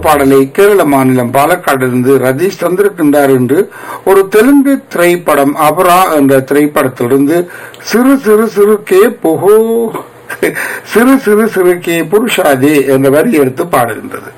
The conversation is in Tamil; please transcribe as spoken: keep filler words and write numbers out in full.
பாடலை கேரள மாநிலம் பாலக்காடிலிருந்து ரதீஷ் தந்திருக்கின்றார் என்று ஒரு தெலுங்கு திரைப்படம் அபரா என்ற திரைப்படத்திலிருந்து சிறு சிறு சிறு கே புகோ சிறு சிறு சிறு கே புருஷாதே என்ற வரி எடுத்து பாடுகின்றது.